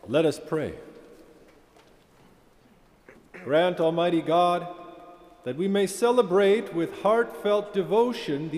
Let us pray. Grant, Almighty God, that we may celebrate with heartfelt devotion